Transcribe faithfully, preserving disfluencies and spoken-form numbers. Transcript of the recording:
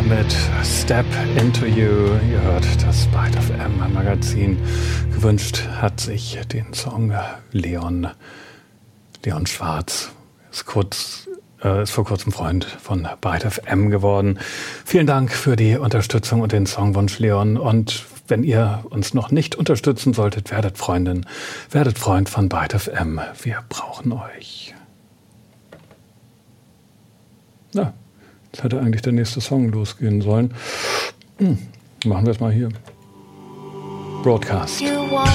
mit Step Into You. Ihr hört das Byte F M Magazin. Gewünscht hat sich den Song Leon, Leon Schwarz. Ist, kurz, äh, ist vor kurzem Freund von Byte F M geworden. Vielen Dank für die Unterstützung und den Songwunsch, Leon. Und wenn ihr uns noch nicht unterstützen solltet, werdet Freundin, werdet Freund von Byte F M. Wir brauchen euch. Ja. Jetzt hätte eigentlich der nächste Song losgehen sollen. Hm, machen wir es mal hier. Broadcast. You want